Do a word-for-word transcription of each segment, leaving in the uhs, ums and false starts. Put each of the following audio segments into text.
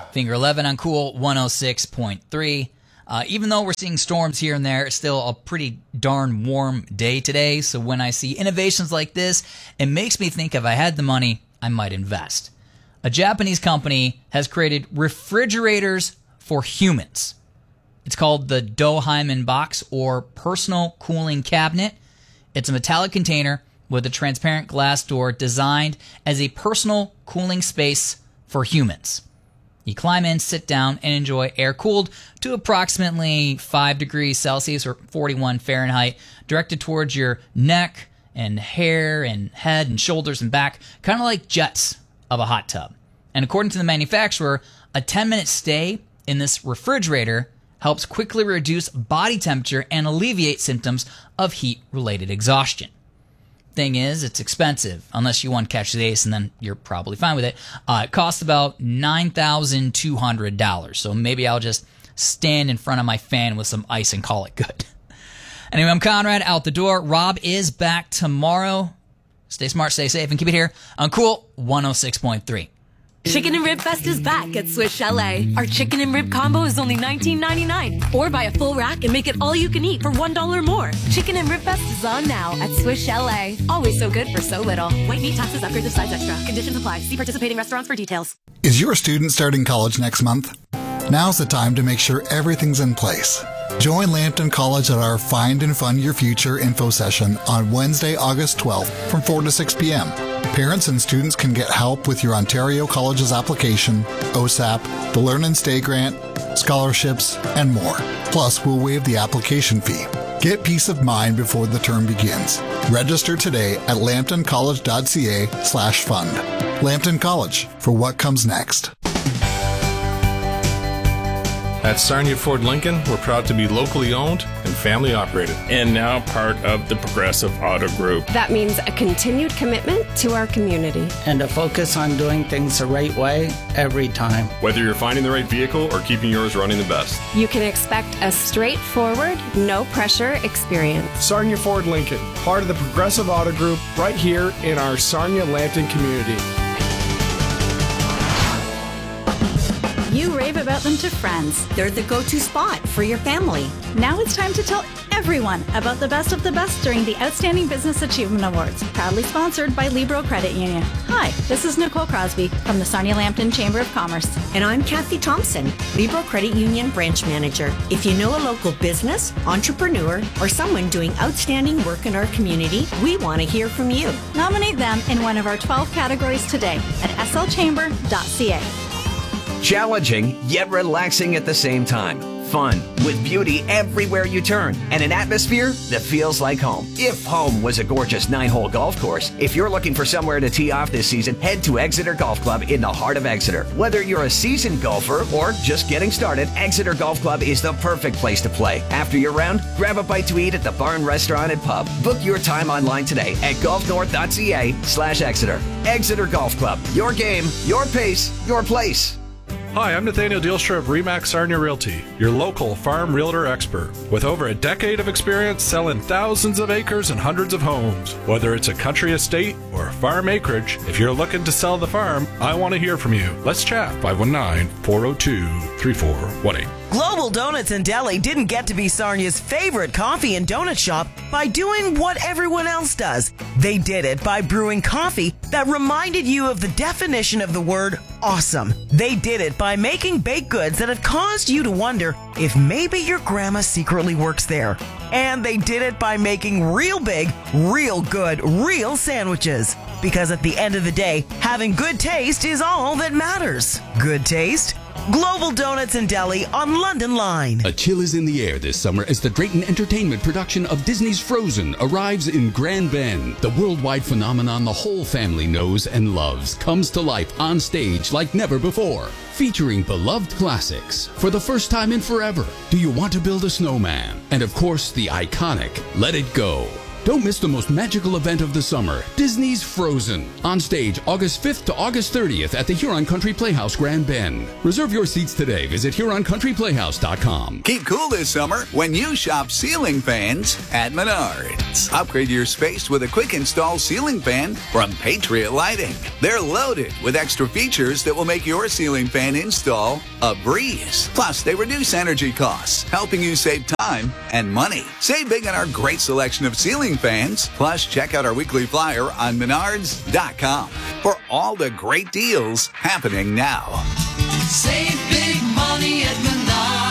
Finger eleven on Cool one oh six point three. Uh, even though we're seeing storms here and there, it's still a pretty darn warm day today. So when I see innovations like this, it makes me think if I had the money, I might invest. A Japanese company has created refrigerators for humans. It's called the Dohaiman Box, or Personal Cooling Cabinet. It's a metallic container with a transparent glass door designed as a personal cooling space for humans. You climb in, sit down, and enjoy air-cooled to approximately five degrees Celsius or forty-one Fahrenheit, directed towards your neck and hair and head and shoulders and back, kind of like jets of a hot tub. And according to the manufacturer, a ten-minute stay in this refrigerator helps quickly reduce body temperature and alleviate symptoms of heat-related exhaustion. Thing is, it's expensive, unless you want to catch the ace, and then you're probably fine with it. Uh, it costs about nine thousand two hundred dollars, so maybe I'll just stand in front of my fan with some ice and call it good. Anyway, I'm Conrad, out the door. Rob is back tomorrow. Stay smart, stay safe, and keep it here on Cool one oh six point three. Chicken and Rib Fest is back at Swiss Chalet. Our chicken and rib combo is only nineteen ninety-nine. Or buy a full rack and make it all you can eat for one dollar more. Chicken and Rib Fest is on now at Swiss Chalet. Always so good for so little. White meat, taxes, upgrades of size extra. Conditions apply. See participating restaurants for details. Is your student starting college next month? Now's the time to make sure everything's in place. Join Lambton College at our Find and Fund Your Future info session on Wednesday, August twelfth from four to six p.m. Parents and students can get help with your Ontario College's application, O S A P, the Learn and Stay grant, scholarships, and more. Plus, we'll waive the application fee. Get peace of mind before the term begins. Register today at lambtoncollege.ca slash fund. Lambton College, for what comes next. At Sarnia Ford Lincoln, we're proud to be locally owned and family operated. And now part of the Progressive Auto Group. That means a continued commitment to our community. And a focus on doing things the right way every time. Whether you're finding the right vehicle or keeping yours running the best. You can expect a straightforward, no-pressure experience. Sarnia Ford Lincoln, part of the Progressive Auto Group, right here in our Sarnia-Lambton community. You rave about them to friends. They're the go-to spot for your family. Now it's time to tell everyone about the best of the best during the Outstanding Business Achievement Awards, proudly sponsored by Libro Credit Union. Hi, this is Nicole Crosby from the Sarnia-Lambton Chamber of Commerce. And I'm Kathy Thompson, Libro Credit Union Branch Manager. If you know a local business, entrepreneur, or someone doing outstanding work in our community, we want to hear from you. Nominate them in one of our twelve categories today at s l chamber dot c a. Challenging, yet relaxing at the same time. Fun, with beauty everywhere you turn, and an atmosphere that feels like home. If home was a gorgeous nine-hole golf course, if you're looking for somewhere to tee off this season, head to Exeter Golf Club in the heart of Exeter. Whether you're a seasoned golfer or just getting started, Exeter Golf Club is the perfect place to play. After your round, grab a bite to eat at the Barn Restaurant and Pub. Book your time online today at golfnorth.ca slash Exeter. Exeter Golf Club. Your game, your pace, your place. Hi, I'm Nathaniel Dielstra of Remax Sarnia Realty, your local farm realtor expert. With over a decade of experience selling thousands of acres and hundreds of homes. Whether it's a country estate or farm acreage, if you're looking to sell the farm, I want to hear from you. Let's chat. five one nine, four oh two, three four one eight. Global Donuts and Deli didn't get to be Sarnia's favorite coffee and donut shop by doing what everyone else does. They did it by brewing coffee that reminded you of the definition of the word awesome. They did it by making baked goods that have caused you to wonder if maybe your grandma secretly works there. And they did it by making real big, real good, real sandwiches. Because at the end of the day, having good taste is all that matters. Good taste? Global Donuts and Deli on London Line. A chill is in the air this summer as the Drayton Entertainment production of Disney's Frozen arrives in Grand Bend. The worldwide phenomenon the whole family knows and loves comes to life on stage like never before. Featuring beloved classics for the first time in forever. Do You Want to Build a Snowman? And of course, the iconic Let It Go. Don't miss the most magical event of the summer, Disney's Frozen. On stage August fifth to August thirtieth at the Huron Country Playhouse, Grand Bend. Reserve your seats today. Visit Huron Country Playhouse dot com. Keep cool this summer when you shop ceiling fans at Menards. Upgrade your space with a quick install ceiling fan from Patriot Lighting. They're loaded with extra features that will make your ceiling fan install a breeze. Plus, they reduce energy costs, helping you save time and money. Save big on our great selection of ceiling fans. Plus, check out our weekly flyer on Menards dot com for all the great deals happening now. Save big money at Menards.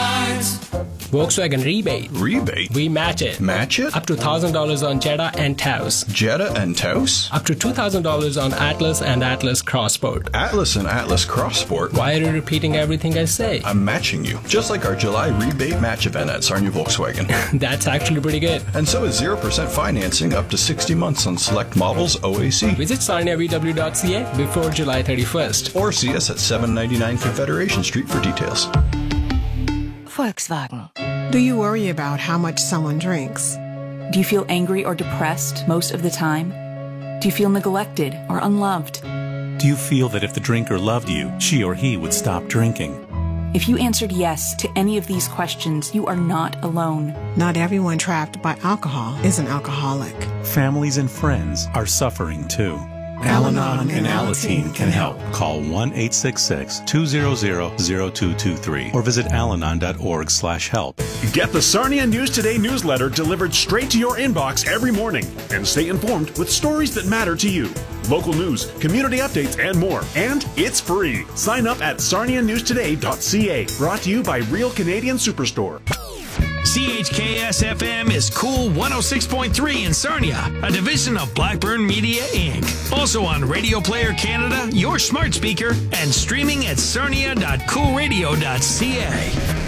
Volkswagen rebate. Rebate? We match it. Match it? Up to one thousand dollars on Jetta and Taos. Jetta and Taos? Up to two thousand dollars on Atlas and Atlas Crossport. Atlas and Atlas Crossport? Why are you repeating everything I say? I'm matching you. Just like our July rebate match event at Sarnia Volkswagen. That's actually pretty good. And so is zero percent financing up to sixty months on select models O A C. Visit sarnia v w dot c a before July thirty-first. Or see us at seven ninety-nine Confederation Street for details. Volkswagen. Do you worry about how much someone drinks? Do you feel angry or depressed most of the time? Do you feel neglected or unloved? Do you feel that if the drinker loved you, she or he would stop drinking? If you answered yes to any of these questions, you are not alone. Not everyone trapped by alcohol is an alcoholic. Families and friends are suffering too. Al-Anon and Alateen can help. Call one eight six six, two zero zero, zero two two three or visit alanon dot org slash help. Get the Sarnia News Today newsletter delivered straight to your inbox every morning and stay informed with stories that matter to you. Local news, community updates, and more. And it's free. Sign up at sarnia news today dot c a. Brought to you by Real Canadian Superstore. C H K S F M is Cool one oh six point three in Sarnia, a division of Blackburn Media, Incorporated. Also on Radio Player Canada, your smart speaker, and streaming at sarnia dot cool radio dot c a.